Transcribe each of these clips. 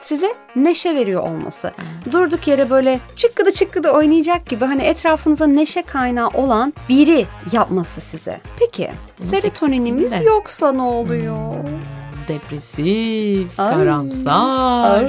size neşe veriyor olması. Durduk yere böyle çıkkıdı çıkkıdı oynayacak gibi hani etrafınıza neşe kaynağı olan biri yapması size. Peki serotoninimiz yoksa ne oluyor? Depresif, karamsar,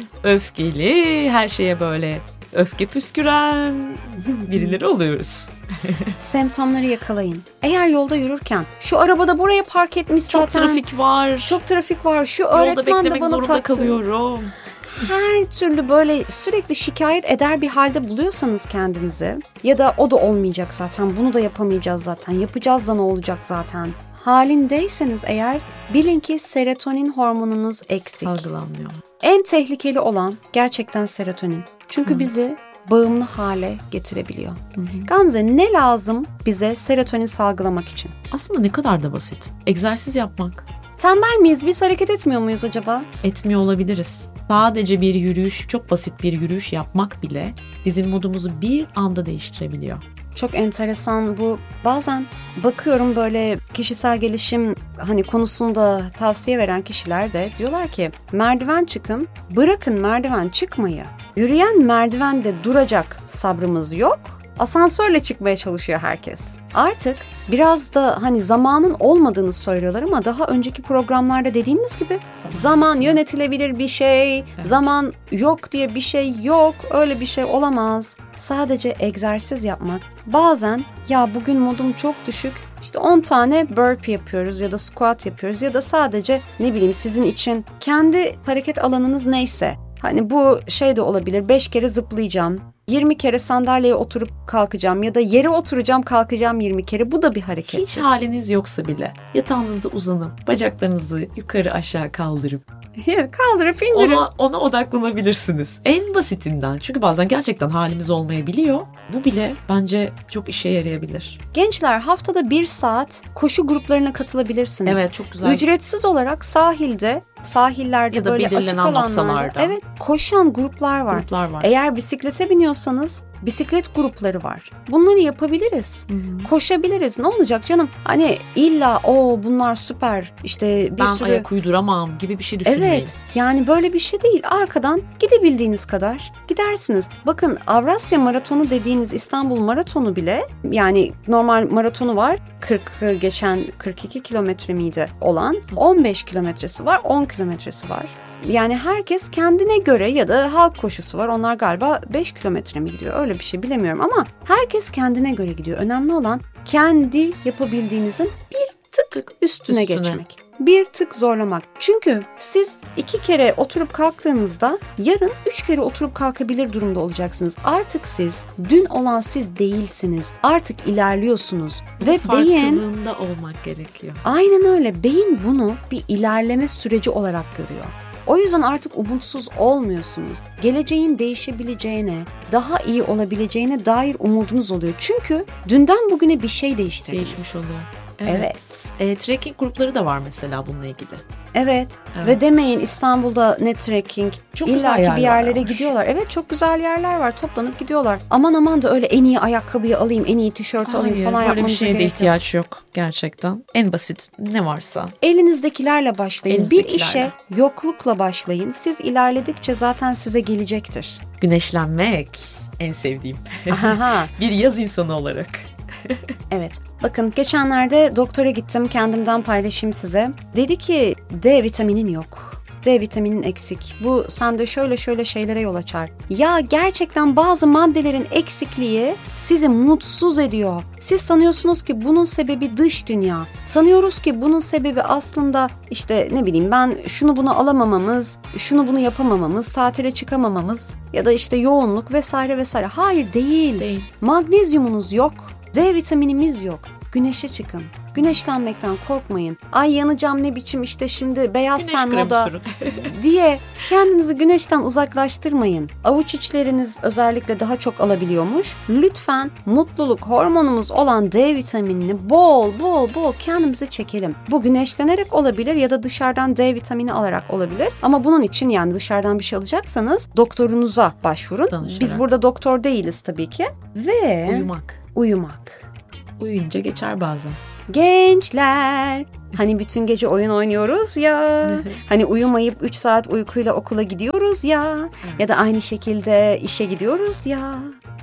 öfkeli, her şeye böyle öfke püsküren birileri oluyoruz. Semptomları yakalayın. Eğer yolda yürürken şu arabada buraya park etmiş zaten. Çok trafik var. Çok trafik var. Şu öğretmen de bana zorunda taktı. kalıyorum. Her türlü böyle sürekli şikayet eder bir halde buluyorsanız kendinizi ya da o da olmayacak zaten, bunu da yapamayacağız zaten, yapacağız da ne olacak zaten halindeyseniz eğer bilin ki serotonin hormonunuz eksik. Salgılanmıyor. En tehlikeli olan gerçekten serotonin. Çünkü bizi bağımlı hale getirebiliyor. Gamze, ne lazım bize serotonin salgılamak için? Aslında ne kadar da basit. Egzersiz yapmak. Tembel miyiz? Biz hareket etmiyor muyuz acaba? Etmiyor olabiliriz. Sadece bir yürüyüş, çok basit bir yürüyüş yapmak bile bizim modumuzu bir anda değiştirebiliyor. Çok enteresan bu. Bazen bakıyorum böyle kişisel gelişim hani konusunda tavsiye veren kişiler de diyorlar ki merdiven çıkın, bırakın merdiven çıkmayı. Yürüyen merdivende duracak sabrımız yok. Asansörle çıkmaya çalışıyor herkes. Artık biraz da hani zamanın olmadığını söylüyorlar ama daha önceki programlarda dediğimiz gibi zaman yönetilebilir bir şey, zaman yok diye bir şey yok, öyle bir şey olamaz. Sadece egzersiz yapmak. Bazen ya bugün modum çok düşük, işte 10 tane burpee yapıyoruz ya da squat yapıyoruz ya da sadece ne bileyim sizin için kendi hareket alanınız neyse. Hani bu şey de olabilir, 5 kere zıplayacağım. 20 kere sandalyeye oturup kalkacağım ya da yere oturacağım kalkacağım 20 kere. Bu da bir hareket. Hiç haliniz yoksa bile yatağınızda uzanıp bacaklarınızı yukarı aşağı kaldırıp kaldırıp indirip ona odaklanabilirsiniz. En basitinden. Çünkü bazen gerçekten halimiz olmayabiliyor. Bu bile bence çok işe yarayabilir. Gençler, haftada 1 saat koşu gruplarına katılabilirsiniz. Evet, çok güzel. Ücretsiz olarak sahillerde ya da böyle açık alanlarda evet, koşan gruplar var. Eğer bisiklete biniyorsanız bisiklet grupları var. Bunları yapabiliriz. Koşabiliriz. Ne olacak canım? Hani illa bunlar süper işte bir sürü... Ben ayak uyduramam gibi bir şey düşünmeyin. Evet. Yani böyle bir şey değil. Arkadan gidebildiğiniz kadar gidersiniz. Bakın Avrasya Maratonu dediğiniz İstanbul Maratonu bile yani normal maratonu var. 42 kilometre miydi olan? 15 kilometresi var. 10 kilometresi var. Yani herkes kendine göre ya da halk koşusu var. Onlar galiba 5 kilometre mi gidiyor? Öyle bir şey bilemiyorum ama herkes kendine göre gidiyor. Önemli olan kendi yapabildiğinizin bir tık üstüne geçmek. Bir tık zorlamak. Çünkü siz 2 kere oturup kalktığınızda yarın 3 kere oturup kalkabilir durumda olacaksınız. Artık siz dün olan siz değilsiniz. Artık ilerliyorsunuz. Ve farkında olmak gerekiyor. Aynen öyle. Beyin bunu bir ilerleme süreci olarak görüyor. O yüzden artık umutsuz olmuyorsunuz. Geleceğin değişebileceğine, daha iyi olabileceğine dair umudunuz oluyor. Çünkü dünden bugüne bir şey değiştirdiniz. Değişmiş oluyor. Evet. Trekking grupları da var mesela bununla ilgili. Evet. Ve demeyin İstanbul'da ne trekking. Çok İllaki bir yerlere gidiyorlar. Evet, çok güzel yerler var. Toplanıp gidiyorlar. Aman da öyle en iyi ayakkabıyı alayım, en iyi tişörtü alayım falan yapmanıza gerek yok. Böyle bir şeye de ihtiyaç yok gerçekten. En basit ne varsa. Elinizdekilerle başlayın. Bir işe yoklukla başlayın. Siz ilerledikçe zaten size gelecektir. Güneşlenmek en sevdiğim. Bir yaz insanı olarak. Evet. Bakın geçenlerde doktora gittim. Kendimden paylaşayım size. Dedi ki D vitaminin yok. D vitaminin eksik. Bu sende şöyle şeylere yol açar. Ya gerçekten bazı maddelerin eksikliği sizi mutsuz ediyor. Siz sanıyorsunuz ki bunun sebebi dış dünya. Sanıyoruz ki bunun sebebi aslında işte ne bileyim ben şunu bunu alamamamız, şunu bunu yapamamamız, tatile çıkamamamız ya da işte yoğunluk vesaire vesaire. Hayır, değil. Magnezyumunuz yok. D vitaminimiz yok. Güneşe çıkın. Güneşlenmekten korkmayın. Ay yanacağım ne biçim işte şimdi beyaz ten moda diye kendinizi güneşten uzaklaştırmayın. Avuç içleriniz özellikle daha çok alabiliyormuş. Lütfen mutluluk hormonumuz olan D vitaminini bol kendimize çekelim. Bu güneşlenerek olabilir ya da dışarıdan D vitamini alarak olabilir. Ama bunun için yani dışarıdan bir şey alacaksanız doktorunuza başvurun. Danışarak. Biz burada doktor değiliz tabii ki. Ve uyumak. Uyuyunca geçer bazen. Gençler, Hani bütün gece oyun oynuyoruz ya. Hani uyumayıp 3 saat uykuyla okula gidiyoruz ya. Evet. Ya da aynı şekilde işe gidiyoruz ya.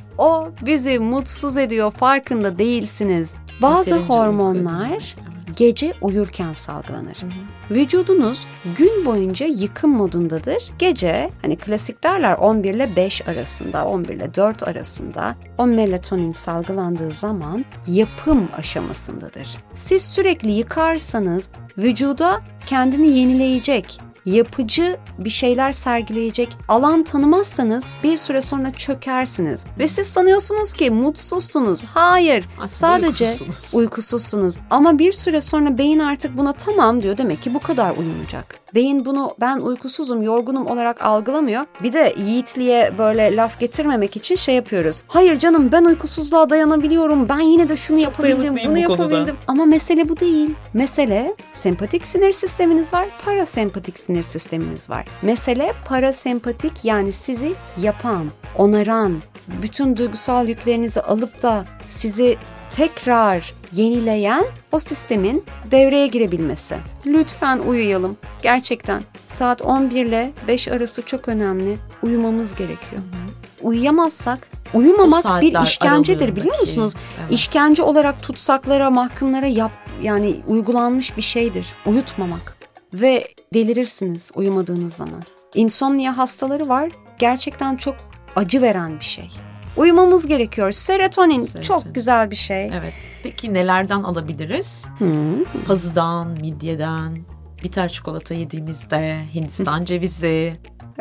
O bizi mutsuz ediyor, farkında değilsiniz. Bazı Yeterince hormonlar uyku. gece uyurken salgılanır. Vücudunuz gün boyunca yıkım modundadır. Gece hani klasik derler 11 ile 5 arasında, 11 ile 4 arasında o melatonin salgılandığı zaman yapım aşamasındadır. Siz sürekli yıkarsanız vücuda kendini yenileyecek, yapıcı bir şeyler sergileyecek alan tanımazsanız bir süre sonra çökersiniz. Ve siz sanıyorsunuz ki mutsuzsunuz. Hayır, Aslında sadece uykusuzsunuz. Ama bir süre sonra beyin artık buna tamam diyor. Demek ki bu kadar uyunacak. Beyin bunu ben uykusuzum, yorgunum olarak algılamıyor. Bir de yiğitliğe böyle laf getirmemek için şey yapıyoruz. Hayır canım, ben uykusuzluğa dayanabiliyorum. Ben yine de şunu yapabildim, bunu yapabildim. Ama mesele bu değil. Mesele sempatik sinir sisteminiz var, parasempatik sinir sisteminiz var. Mesele parasempatik, yani sizi yapan, onaran, bütün duygusal yüklerinizi alıp da sizi tekrar yenileyen o sistemin devreye girebilmesi. Lütfen uyuyalım. Gerçekten. Saat 11 ile 5 arası çok önemli. Uyumamız gerekiyor. Uyuyamazsak, uyumamak bir işkencedir, biliyor musunuz? Evet. İşkence olarak tutsaklara, mahkumlara yani uygulanmış bir şeydir. Uyutmamak. Ve delirirsiniz uyumadığınız zaman. İnsomnia hastaları var. Gerçekten çok acı veren bir şey. Uyumamız gerekiyor. Serotonin çok güzel bir şey. Evet. Peki nelerden alabiliriz? Pazıdan, midyeden, bitter çikolata yediğimizde, Hindistan cevizi,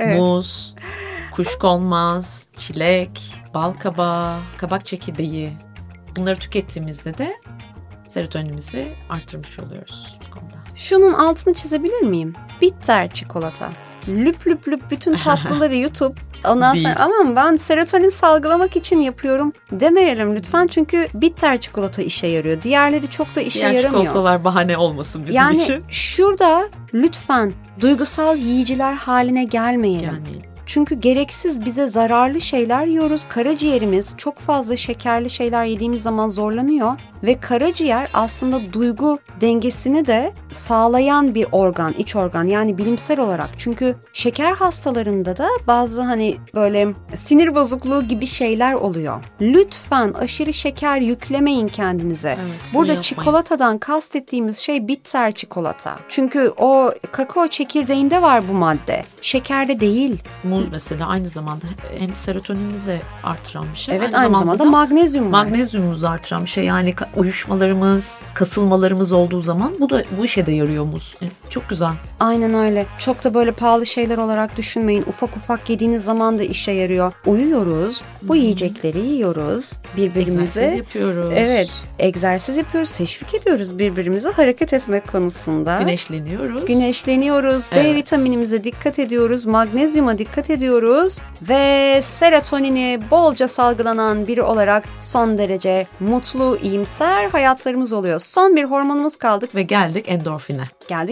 muz, kuşkonmaz, çilek, bal kabağı, kabak çekirdeği. Bunları tükettiğimizde de serotoninimizi artırmış oluyoruz bu konuda. Şunun altını çizebilir miyim? Bitter çikolata. Lüp lüp lüp bütün tatlıları yutup ondan sonra aman ben serotonin salgılamak için yapıyorum demeyelim lütfen. Çünkü bitter çikolata işe yarıyor. Diğerleri çok da işe yaramıyor. Diğer çikolatalar bahane olmasın bizim için. Yani şurada lütfen duygusal yiyiciler haline gelmeyelim. Çünkü gereksiz bize zararlı şeyler yiyoruz. Karaciğerimiz çok fazla şekerli şeyler yediğimiz zaman zorlanıyor. Ve karaciğer aslında duygu dengesini de sağlayan bir organ, iç organ. Yani bilimsel olarak. Çünkü şeker hastalarında da bazı hani böyle sinir bozukluğu gibi şeyler oluyor. Lütfen aşırı şeker yüklemeyin kendinize. Evet, burada çikolatadan kastettiğimiz şey bitter çikolata. Çünkü o kakao çekirdeğinde var bu madde. Şekerde değil. Muz mesela aynı zamanda hem serotonini de artıran bir şey. Evet, aynı zamanda magnezyum var. Magnezyumumuzu artıran bir şey. Yani uyuşmalarımız, kasılmalarımız olduğu zaman bu işe de yarıyor muz. Çok güzel. Aynen öyle. Çok da böyle pahalı şeyler olarak düşünmeyin. Ufak ufak yediğiniz zaman da işe yarıyor. Uyuyoruz. Bu yiyecekleri yiyoruz. Birbirimize egzersiz yapıyoruz. Evet. Egzersiz yapıyoruz. Teşvik ediyoruz birbirimize hareket etmek konusunda. Güneşleniyoruz. Evet. D vitaminimize dikkat ediyoruz. Magnezyuma dikkat ediyoruz. Ve serotonini bolca salgılanan biri olarak son derece mutlu, iyimser hayatlarımız oluyor. Son bir hormonumuz kaldık. Ve geldik endorfine.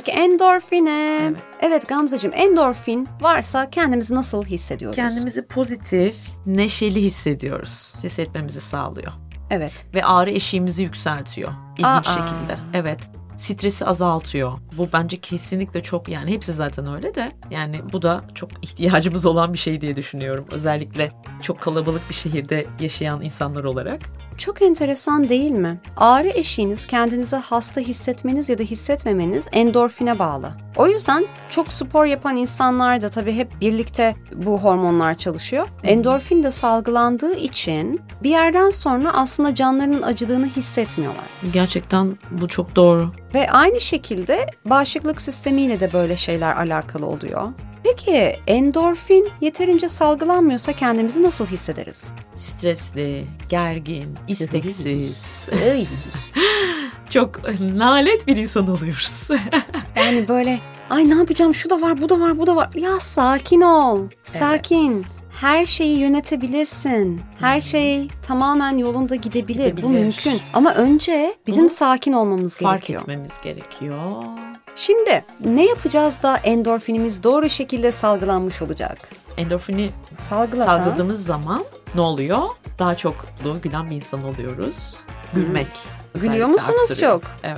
Evet Gamzeciğim, endorfin varsa kendimizi nasıl hissediyoruz? Kendimizi pozitif, neşeli hissediyoruz. Hissetmemizi sağlıyor. Evet. Ve ağrı eşiğimizi yükseltiyor. İlginç şekilde. Evet. Stresi azaltıyor. Bu bence kesinlikle çok, yani hepsi zaten öyle de yani bu da çok ihtiyacımız olan bir şey diye düşünüyorum. Özellikle çok kalabalık bir şehirde yaşayan insanlar olarak. Çok enteresan değil mi? Ağrı eşiğiniz kendinizi hasta hissetmeniz ya da hissetmemeniz endorfine bağlı. O yüzden çok spor yapan insanlar da tabii hep birlikte bu hormonlar çalışıyor. Endorfin de salgılandığı için bir yerden sonra aslında canlarının acıdığını hissetmiyorlar. Gerçekten bu çok doğru. Ve aynı şekilde bağışıklık sistemiyle de böyle şeyler alakalı oluyor. Peki endorfin yeterince salgılanmıyorsa kendimizi nasıl hissederiz? Stresli, gergin, isteksiz. Çok nalet bir insan oluyoruz. Yani böyle ay ne yapacağım, şu da var, bu da var, bu da var. Ya sakin ol, sakin. Evet. Her şeyi yönetebilirsin. Her şey tamamen yolunda gidebilir. Bu mümkün. Ama önce bizim sakin olmamız gerekiyor. Fark etmemiz gerekiyor. Şimdi ne yapacağız da endorfinimiz doğru şekilde salgılanmış olacak? Endorfini salgıladığımız zaman ne oluyor? Daha çok mutlu, gülen bir insan oluyoruz. Gülmek. Gülüyor musunuz arttırıyor. çok? Evet.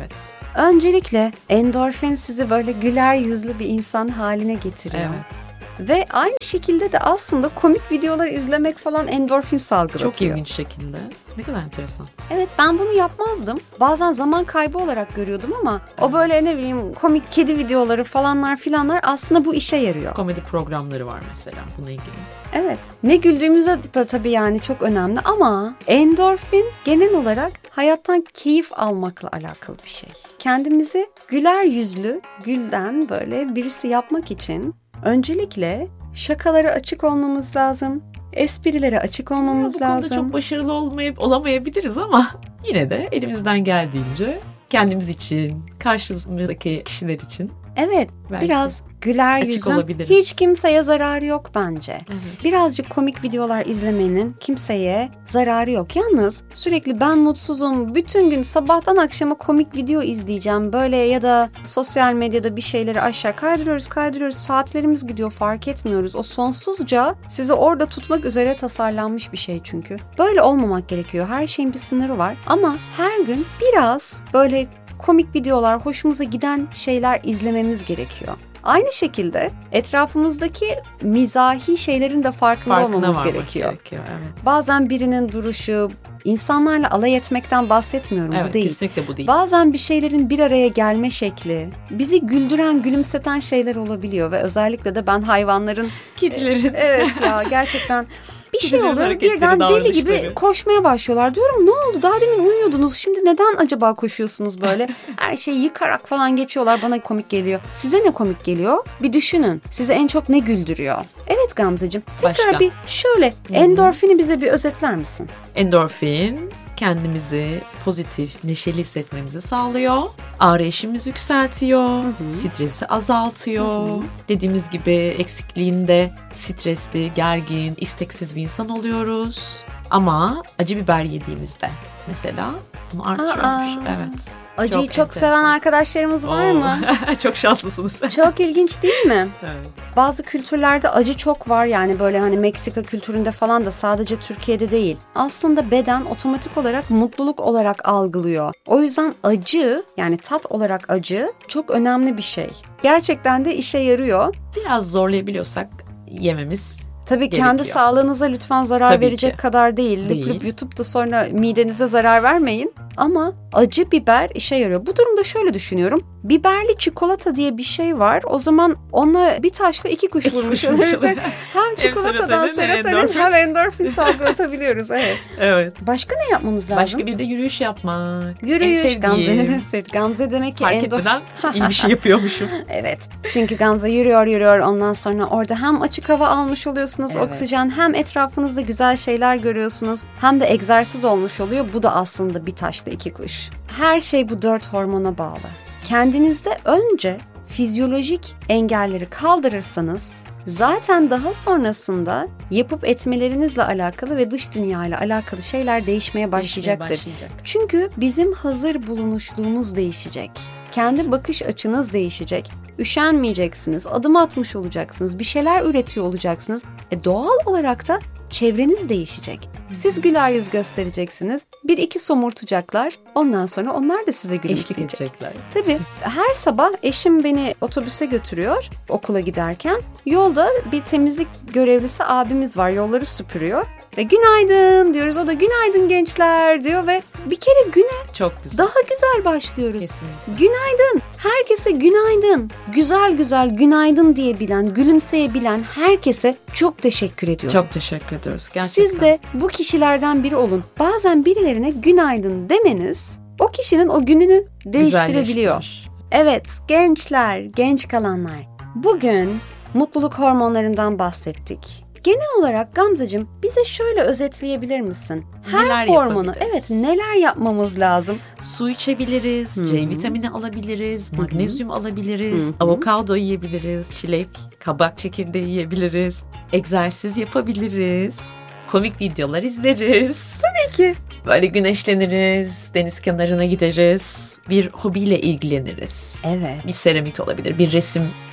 Öncelikle endorfin sizi böyle güler yüzlü bir insan haline getiriyor. Evet. Ve aynı şekilde de aslında komik videolar izlemek falan endorfin salgılatıyor. Çok ilginç şekilde. Ne kadar enteresan. Evet, ben bunu yapmazdım. Bazen zaman kaybı olarak görüyordum ama o böyle ne bileyim komik kedi videoları falanlar filanlar aslında bu işe yarıyor. Komedi programları var mesela bununla ilgili. Evet. Ne güldüğümüze de tabii yani çok önemli ama endorfin genel olarak hayattan keyif almakla alakalı bir şey. Kendimizi güler yüzlü, gülden böyle birisi yapmak için öncelikle şakalara açık olmamız lazım. Esprilere açık olmamız lazım. Bu konuda çok başarılı olamayabiliriz ama yine de elimizden geldiğince kendimiz için, karşımızdaki kişiler için. Evet, belki biraz güler yüzün hiç kimseye zararı yok bence. Evet. Birazcık komik videolar izlemenin kimseye zararı yok. Yalnız sürekli ben mutsuzum, bütün gün sabahtan akşama komik video izleyeceğim böyle ya da sosyal medyada bir şeyleri aşağı kaydırıyoruz, saatlerimiz gidiyor, fark etmiyoruz. O sonsuzca sizi orada tutmak üzere tasarlanmış bir şey çünkü. Böyle olmamak gerekiyor. Her şeyin bir sınırı var ama her gün biraz böyle komik videolar, hoşumuza giden şeyler izlememiz gerekiyor. Aynı şekilde etrafımızdaki mizahi şeylerin de farkında olmamız gerekiyor. Evet. Bazen birinin duruşu, insanlarla alay etmekten bahsetmiyorum, evet, bu değil. Kesinlikle bu değil. Bazen bir şeylerin bir araya gelme şekli, bizi güldüren, gülümseten şeyler olabiliyor ve özellikle de ben hayvanların... Kedilerin. Evet ya, gerçekten... Bir şey Kedilerin oluyor, hareketleri, birden deli gibi davranışları. koşmaya başlıyorlar. Diyorum ne oldu? Daha demin uyuyordunuz. Şimdi neden acaba koşuyorsunuz böyle? Her şeyi yıkarak falan geçiyorlar. Bana komik geliyor. Size ne komik geliyor? Bir düşünün. Sizi en çok ne güldürüyor? Evet Gamzeciğim. Tekrar Başka. bir şöyle endorfini bize bir özetler misin? Endorfin kendimizi pozitif, neşeli hissetmemizi sağlıyor. Ağrı eşiğimizi yükseltiyor. Stresi azaltıyor. Dediğimiz gibi eksikliğinde stresli, gergin, isteksiz bir insan oluyoruz. Ama acı biber yediğimizde mesela bunu artırıyormuş. Evet. Acıyı çok seven arkadaşlarımız var mı? Çok şanslısınız. Çok ilginç değil mi? Evet. Bazı kültürlerde acı çok var, yani böyle hani Meksika kültüründe falan da, sadece Türkiye'de değil. Aslında beden otomatik olarak mutluluk olarak algılıyor. O yüzden acı, yani tat olarak acı çok önemli bir şey. Gerçekten de işe yarıyor. Biraz zorlayabiliyorsak yememiz Tabii gerekiyor. kendi sağlığınıza lütfen zarar Tabii verecek ki. kadar değil. Lüp yutup da sonra midenize zarar vermeyin. Ama acı biber işe yarıyor. Bu durumda şöyle düşünüyorum. Biberli çikolata diye bir şey var. O zaman onunla bir taşla iki kuş vurmuş oluyoruz. Hem çikolatadan serotonin hem endorfin salgılatabiliyoruz. Evet. Evet. Başka ne yapmamız lazım? Başka bir de yürüyüş yapmak. Yürüyüş. Gamze'nin en sevdiği. Gamze demek ki fark etmeden iyi bir şey yapıyormuşum. Evet. Çünkü Gamze yürüyor. Ondan sonra orada hem açık hava almış oluyorsunuz, evet. oksijen, hem etrafınızda güzel şeyler görüyorsunuz, hem de egzersiz olmuş oluyor. Bu da aslında bir taşla iki kuş. Her şey bu 4 hormona bağlı. Kendinizde önce fizyolojik engelleri kaldırırsanız zaten daha sonrasında yapıp etmelerinizle alakalı ve dış dünyayla alakalı şeyler değişmeye başlayacaktır. Çünkü bizim hazır bulunuşluğumuz değişecek. Kendi bakış açınız değişecek. Üşenmeyeceksiniz, adım atmış olacaksınız, bir şeyler üretiyor olacaksınız. Doğal olarak da çevreniz değişecek. Siz güler yüz göstereceksiniz. 1-2 somurtacaklar. Ondan sonra onlar da size gülümseyecek. Tabii her sabah eşim beni otobüse götürüyor okula giderken. Yolda bir temizlik görevlisi abimiz var. Yolları süpürüyor. Ve günaydın diyoruz. O da günaydın gençler diyor ve bir kere güne çok güzel. Daha güzel başlıyoruz. Kesinlikle. Günaydın. Herkese günaydın. Güzel günaydın diyebilen, gülümseyebilen herkese çok teşekkür ediyorum. Çok teşekkür ediyoruz gerçekten. Siz de bu kişilerden biri olun. Bazen birilerine günaydın demeniz o kişinin o gününü değiştirebiliyor. Evet gençler, genç kalanlar. Bugün mutluluk hormonlarından bahsettik. Genel olarak Gamzeciğim bize şöyle özetleyebilir misin? Her hormonu, evet, neler yapmamız lazım? Su içebiliriz, C vitamini alabiliriz, magnezyum alabiliriz, avokado yiyebiliriz, çilek, kabak çekirdeği yiyebiliriz, egzersiz yapabiliriz, komik videolar izleriz. Tabii ki. Böyle güneşleniriz, deniz kenarına gideriz, bir hobiyle ilgileniriz. Evet. Bir seramik olabilir, bir resim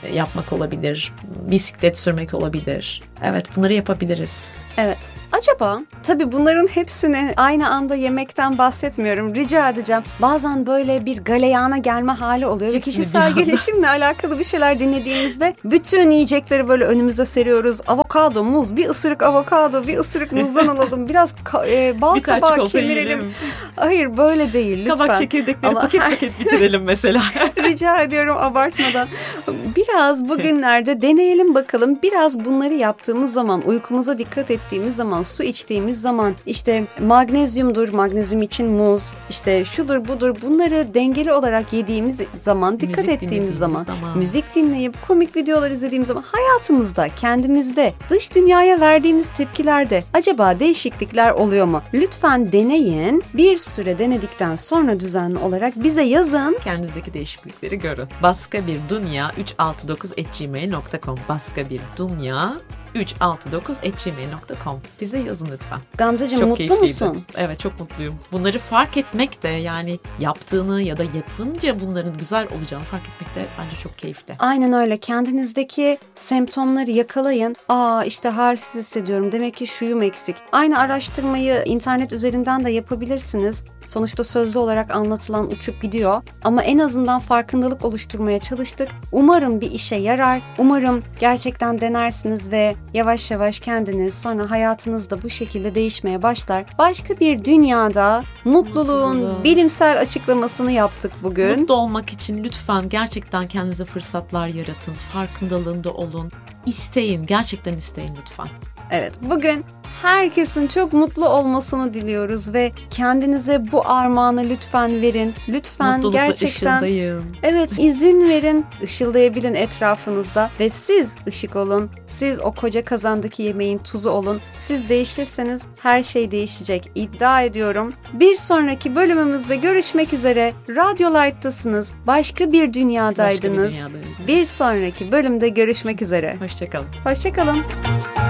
yapmak olabilir, bisiklet sürmek olabilir. Evet, bunları yapabiliriz. Evet. Acaba tabii bunların hepsini aynı anda yemekten bahsetmiyorum. Rica edeceğim. Bazen böyle bir galeyana gelme hali oluyor. Ve kişisel gelişimle alakalı bir şeyler dinlediğimizde bütün yiyecekleri böyle önümüze seriyoruz. Avokado, muz, bir ısırık avokado, bir ısırık muzdan alalım. Biraz bal kabağı kemirelim. Hayır, böyle değil lütfen. Kabak çekirdekleri paket bitirelim mesela. Rica ediyorum, abartmadan. Biraz bugünlerde deneyelim bakalım. Biraz bunları yaptığımız zaman, uykumuza dikkat ettiğimiz zaman, su içtiğimiz zaman, işte magnezyumdur, magnezyum için muz, işte şudur budur, bunları dengeli olarak yediğimiz zaman, dikkat ettiğimiz zaman, müzik dinleyip komik videolar izlediğimiz zaman hayatımızda, kendimizde, dış dünyaya verdiğimiz tepkilerde acaba değişiklikler oluyor mu? Lütfen deneyin. Bir süre denedikten sonra düzenli olarak bize yazın. Kendinizdeki değişiklikleri görün. baskabirdünya369@gmail.com baskabirdünya369@gmail.com Bize yazın lütfen. Gamzeciğim, çok mutlu keyifliydi. musun? Evet, çok mutluyum. Bunları fark etmek de, yani yaptığını ya da yapınca bunların güzel olacağını fark etmek de bence çok keyifli. Aynen öyle. Kendinizdeki semptomları yakalayın. İşte halsiz hissediyorum. Demek ki şuyum eksik. Aynı araştırmayı internet üzerinden de yapabilirsiniz. Sonuçta sözlü olarak anlatılan uçup gidiyor. Ama en azından farkındalık oluşturmaya çalıştık. Umarım bir işe yarar. Umarım gerçekten denersiniz ve yavaş yavaş kendiniz, sonra hayatınız da bu şekilde değişmeye başlar. Başka bir dünyada mutluluğun bilimsel açıklamasını yaptık bugün. Mutlu olmak için lütfen gerçekten kendinize fırsatlar yaratın. Farkındalığında olun. İsteyin. Gerçekten isteyin lütfen. Evet, bugün herkesin çok mutlu olmasını diliyoruz ve kendinize bu armağanı lütfen verin. Lütfen mutlulukla gerçekten ışıldayın. Evet, izin verin, ışıldayabilin etrafınızda ve siz ışık olun. Siz o koca kazandaki yemeğin tuzu olun. Siz değişirseniz her şey değişecek. İddia ediyorum. Bir sonraki bölümümüzde görüşmek üzere. Radyo Light'tasınız. Başka bir dünyadaydınız. Bir sonraki bölümde görüşmek üzere. Hoşçakalın. Hoşçakalın.